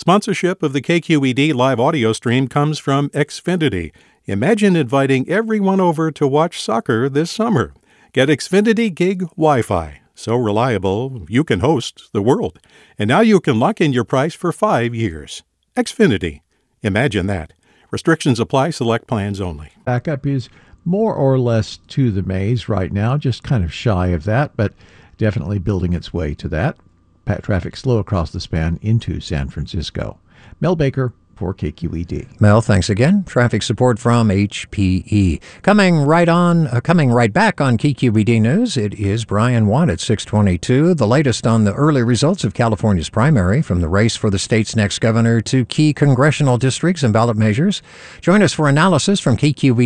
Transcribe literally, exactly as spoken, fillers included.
Sponsorship of the K Q E D live audio stream comes from Xfinity. Imagine inviting everyone over to watch soccer this summer. Get Xfinity Gig Wi-Fi. So reliable, you can host the world. And now you can lock in your price for five years. Xfinity. Imagine that. Restrictions apply. Select plans only. Backup is more or less to the maze right now, just kind of shy of that, but definitely building its way to that. Pat traffic slow across the span into San Francisco. Mel Baker for K Q E D. Mel, thanks again. Traffic support from H P E. Coming right on, uh, coming right back on K Q E D News, it is Brian Watt at six twenty-two. The latest on the early results of California's primary, from the race for the state's next governor to key congressional districts and ballot measures. Join us for analysis from K Q E D.